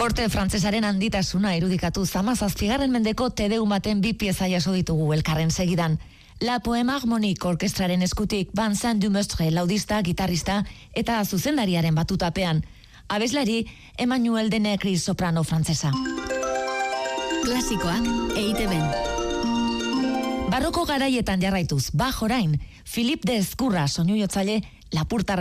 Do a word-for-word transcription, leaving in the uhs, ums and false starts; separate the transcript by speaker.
Speaker 1: Korte frantsesaren handitasuna irudikatu zamazazpigarren mendeko tedeum baten bi pieza jaso ditugu elkarren segidan. La Poème Harmonique orkestraren eskutik Vincent Dumestre laudista, gitarrista eta zuzendariaren batutapean. Abeslari Emmanuel de Negri soprano frantsesa.
Speaker 2: Klasikoak E I T B.
Speaker 1: Barroko garaietan jarraituz, Bach orain, Philippe de Ezcurra soinu jotzaile Lapurtarra